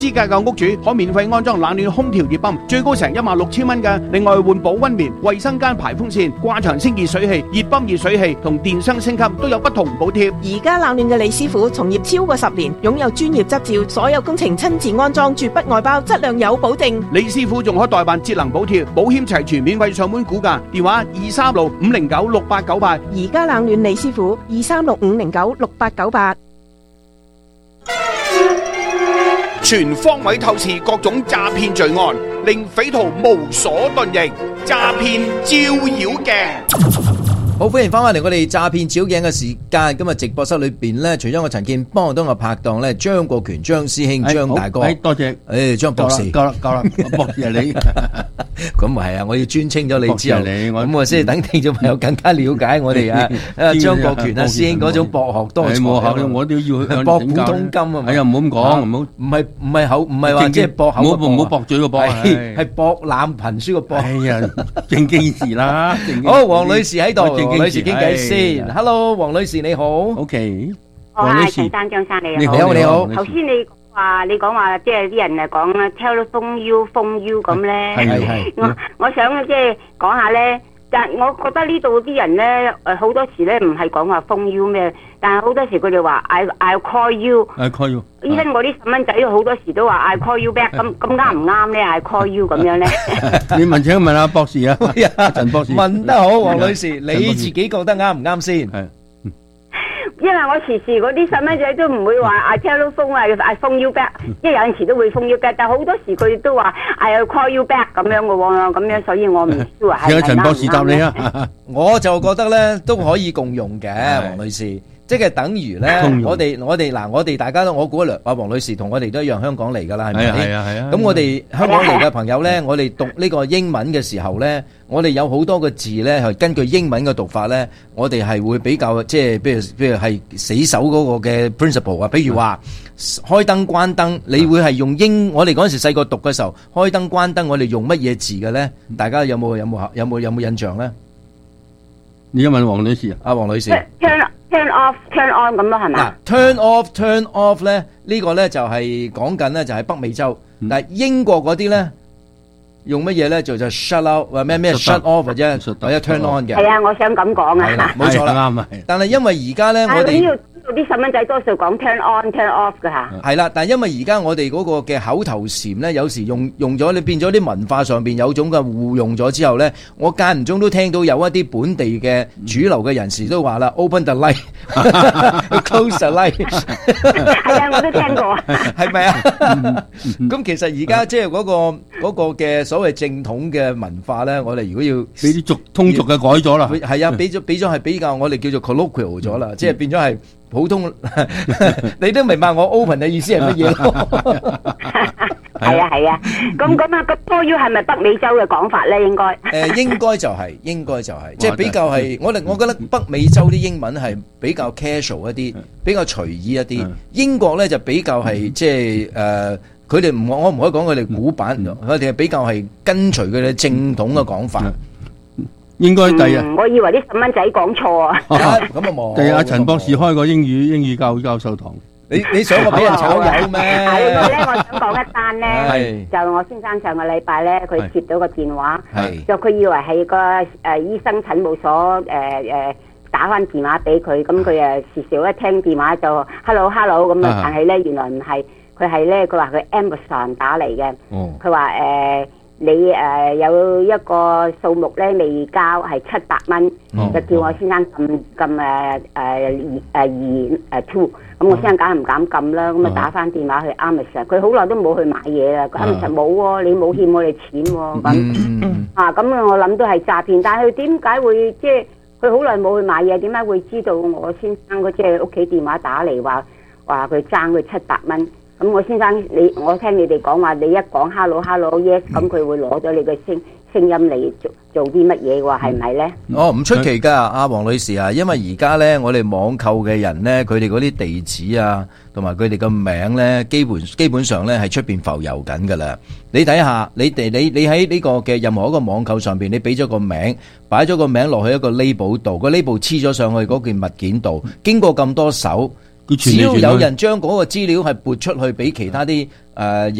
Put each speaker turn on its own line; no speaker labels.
資格嘅屋主可免費安裝冷暖空調熱泵，最高成16,000蚊嘅。另外換保溫棉、衛生間排風扇、掛牆清潔水器、熱泵熱水器同電箱升級都有不同補貼。
而家冷暖嘅李師傅從業超過10年，擁有專業執照，所有工程親自安裝，絕不外包，質量有保證。
李師傅仲可代辦節能補貼，保險齊全，免費上門估價，電話236-509-6898。
而家冷暖李師傅236-509-6898。
全方位透視各種詐騙罪案，令匪徒無所遁形。詐騙照妖鏡。
好，歡迎翻返嚟我哋詐騙照鏡嘅時間。今日直播室裏邊咧，除咗我陳健幫我當個拍檔咧，張國權張師兄張大哥，
多謝，
張博士，
夠啦，博士係你，
咁係啊，我要尊稱咗你之後，咁我先等聽眾朋友更加了解我哋啊，張國權啊師兄嗰種博學多才，
我都要
博古通今啊，
係啊，唔好咁講，
唔係口，唔係話即係博口，
唔好駁嘴個博，
係博覽群書個博，
哎呀，正經事啦，
好，黃女士喺度。黃女士傾偈先 ，Hello， 黃女士你好
，OK，
黃女士，陳生張生你好，
你好。
頭先你講話，即係啲人啊講啦 telephone you phone you 咁咧，我想即係講下咧，但係我覺得呢度啲人咧，好多時咧唔係講話 phone you 咩，但係好多時佢哋話 I'll call you，I
call you，
依家我啲細蚊仔好多時都話 I call you back，咁啱唔啱咧 I call you 咁樣咧？
你請問下博士啊，陳博士
問得好，黃女士，你自己覺得啱唔啱先？係，
因為我時時嗰啲細蚊仔都唔會話 I telephone I phone you back，即係有陣時都會 phone you back，但係好多時佢哋都話 I'll call you back 咁樣嘅喎，咁樣所以我唔知話係咪啱唔啱。
陳博士答你啊，
我就覺得咧都可以共用嘅，黃女士。即係等於咧，我哋大家都，我估阿黃女士同我哋都一樣香港嚟㗎啦，係咪？係啊。咁我哋香港嚟嘅朋友咧，我哋讀呢個英文嘅時候咧，我哋有好多個字咧係根據英文嘅讀法咧，我哋係會比較即係，譬如係死守嗰個嘅 principle 啊，譬如話開燈關燈，你會係用我哋嗰陣時細個讀嘅時候，開燈關燈，我哋用乜嘢字嘅咧？大家有冇印象咧？
你而家問黃女士啊，
黃女士。
Turn off, turn on 咁咯，係咪
？Turn off 咧，呢個咧就係講緊咧就係北美洲，但係英國嗰啲咧用乜嘢咧就 shut out 或咩 shut off 或者 turn on 嘅。
係啊，我想咁講啊。
冇錯啦，啱啊。但係因為而家咧，我哋
啲細蚊仔多數講 turn on turn off 㗎嚇。
係啦，但係因為而家我哋嗰個嘅口頭禪咧，有時用咗，你變咗啲文化上邊有種嘅互用咗之後咧，我間唔中都聽到有一啲本地嘅主流嘅人士都話啦 ，open the light，close the light。
係啊，我都聽過。
係咪啊？咁其實而家即係嗰個嘅所謂正統嘅文化咧，我哋如果要
俾啲通俗嘅改咗啦，
係啊，俾咗係比較我哋叫做 colloquial 咗啦，即係變咗係。普通你都明白我 open 嘅意思係乜嘢咯？
係啊，咁個 call you 係咪北美洲嘅講法咧？應該
應該就係，即係比較係我覺得北美洲啲英文係比較 casual 一啲，比較隨意一啲。英國咧就比較係即係佢哋我唔可以講佢哋古板，佢哋係比較係跟隨佢哋正統嘅講法。
應該第日，
我以為啲細蚊仔講錯啊！
咁啊冇。
第日阿陳博士開個英語教授堂，
你想我俾人炒魷咩？
係咧，我想講一單咧，就我先生上個禮拜咧，佢接到個電話，就佢以為係個醫生診務所打翻電話俾佢，咁佢時少一聽電話就 hello 咁啊，但係咧原來唔係，佢係咧佢話佢 Amazon 打嚟嘅，佢話你有一個數目咧未交係700蚊，就叫我先生撳2 咁我先生梗係唔敢撳啦，咁啊打翻電話去 Amazon， 佢好耐都冇去買嘢啦，Amazon 冇喎，你冇欠我哋錢喎，咁我諗都係詐騙，但係佢點解會即係佢好耐冇去買嘢，點解會知道我先生嗰即係屋企電話打嚟話佢爭佢700蚊？咁我先生我聽你哋講話，你一講 hello yes， 咁佢會攞咗你嘅聲音嚟做啲乜嘢喎？係咪咧？
唔出奇噶，阿黃女士啊，因為而家咧我哋網購嘅人咧，佢哋嗰啲地址啊，同埋佢哋嘅名咧，基本上咧係出邊浮游緊噶啦。你睇下，你喺呢個嘅任何一個網購上邊，你俾咗個名，擺咗個名落去一個 label 度，個 label 黐咗上去嗰件物件度，經過咁多手。 只要有人將嗰個資料係撥出去俾其他啲